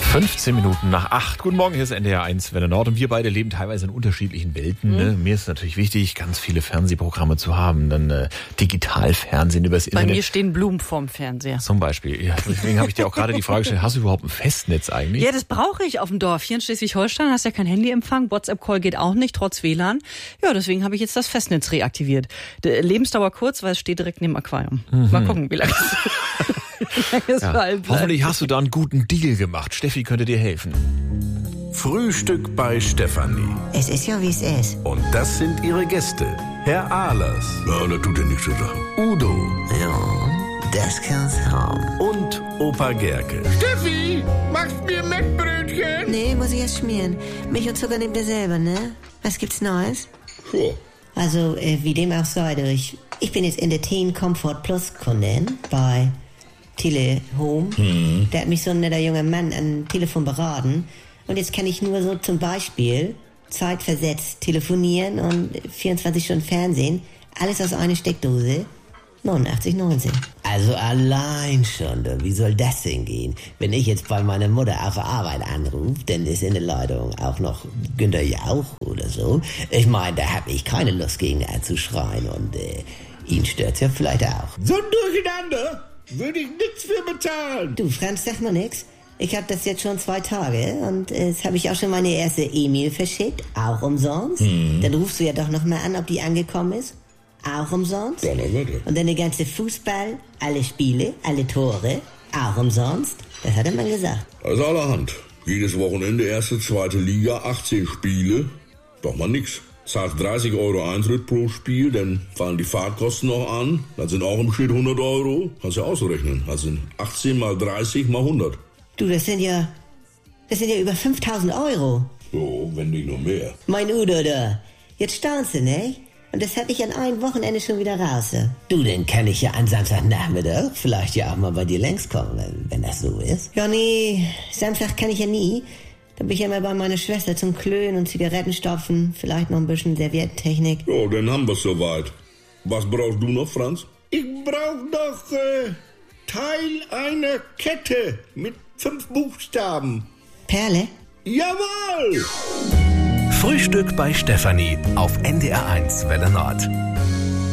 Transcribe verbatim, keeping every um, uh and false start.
fünfzehn Minuten nach acht. Guten Morgen, hier ist N D R eins Welle Nord und wir beide leben teilweise in unterschiedlichen Welten. Mhm. Ne? Mir ist natürlich wichtig, ganz viele Fernsehprogramme zu haben, dann äh, Digitalfernsehen übers Bei Internet. mir stehen Blumen vorm Fernseher. Zum Beispiel. Ja, deswegen habe ich dir auch gerade die Frage gestellt, hast du überhaupt ein Festnetz eigentlich? Ja, das brauche ich auf dem Dorf. Hier in Schleswig-Holstein hast ja kein Handyempfang, WhatsApp-Call geht auch nicht, trotz W L A N. Ja, deswegen habe ich jetzt das Festnetz reaktiviert. Die Lebensdauer kurz, weil es steht direkt neben dem Aquarium. Mhm. Mal gucken, wie lange es ja. Hoffentlich hast du da einen guten Deal gemacht. Steffi könnte dir helfen. Frühstück bei Stefanie. Es ist ja, wie es ist. Und das sind ihre Gäste. Herr Ahlers. Ja, das tut ja nichts zu sagen. Udo. Ja, das kann's haben. Und Opa Gerke. Steffi, machst mir Mettbrötchen? Nee, muss ich erst schmieren. Milch und Zucker nehmt ihr selber, ne? Was gibt's Neues? Ja. Also, äh, wie dem auch sei, ich, ich bin jetzt in der Teen Comfort Plus Kundin bei Tele Home. Hm. Da hat mich so ein netter junger Mann am Telefon beraten. Und jetzt kann ich nur so zum Beispiel zeitversetzt telefonieren und vierundzwanzig Stunden Fernsehen. Alles aus einer Steckdose. neunundachtzig neunzehn. Also allein schon, du, wie soll das denn gehen? Wenn ich jetzt bei meiner Mutter auf der Arbeit anrufe, dann ist in der Leitung auch noch Günther Jauch oder so. Ich meine, da habe ich keine Lust gegen anzuschreien und äh, ihn stört's ja vielleicht auch. So ein Durcheinander würde ich nichts für bezahlen. Du, Franz, sag mal nix. Ich habe das jetzt schon zwei Tage und äh, jetzt habe ich auch schon meine erste E-Mail verschickt, auch umsonst. Hm. Dann rufst du ja doch noch mal an, ob die angekommen ist. Auch umsonst. Ja, na, warte. Und dann der ganze Fußball, alle Spiele, alle Tore, auch umsonst. Das hat der Mann gesagt. Also allerhand. Jedes Wochenende erste, zweite Liga, achtzehn Spiele. Doch mal nix. Zahlst dreißig Euro Eintritt pro Spiel, dann fallen die Fahrtkosten noch an. Das sind auch im Schnitt hundert Euro. Kannst ja ausrechnen. Das sind achtzehn mal dreißig mal hundert. Du, das sind ja, das sind ja über fünftausend Euro. So, wenn nicht noch mehr. Mein Udo da. Jetzt staunst du, ne? Und das hatte ich an einem Wochenende schon wieder raus. So. Du, dann kann ich ja an Samstagnachmittag vielleicht ja auch mal bei dir längs kommen, wenn, wenn das so ist. Ja, nee, Samstag kann ich ja nie. Da bin ich ja mal bei meiner Schwester zum Klönen und Zigaretten stopfen. Vielleicht noch ein bisschen Serviettentechnik. Ja, dann haben wir's soweit. Was brauchst du noch, Franz? Ich brauch noch äh, Teil einer Kette mit fünf Buchstaben. Perle? Jawohl! Frühstück bei Stefanie auf N D R eins Welle Nord.